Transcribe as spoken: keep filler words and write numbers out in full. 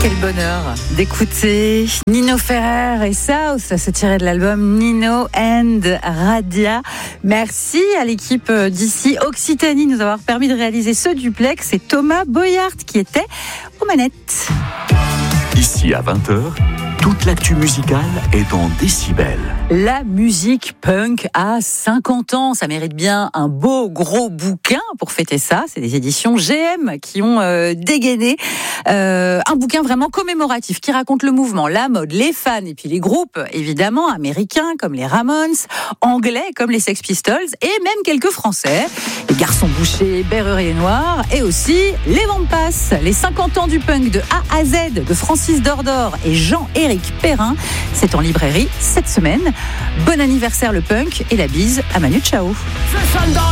Quel bonheur d'écouter Nino Ferrer et ça, ça se tirait de l'album Nino and Radia. Merci à l'équipe d'ici Occitanie de nous avoir permis de réaliser ce duplex. C'est Thomas Boyard qui était aux manettes. Ici à vingt heures, toute l'actu musicale est en décibels. La musique punk a cinquante ans, ça mérite bien un beau gros bouquin pour fêter ça. C'est des éditions G M qui ont euh, dégainé euh, un bouquin vraiment commémoratif qui raconte le mouvement, la mode, les fans et puis les groupes évidemment américains comme les Ramones, anglais comme les Sex Pistols et même quelques français, les Garçons Bouchers, Berrurier Noir et aussi les Vampas. Les cinquante ans du punk de A à Z de Francis Dordor et Jean-Éric Perrin, c'est en librairie cette semaine. Bon anniversaire le punk et la bise à Manu Chao.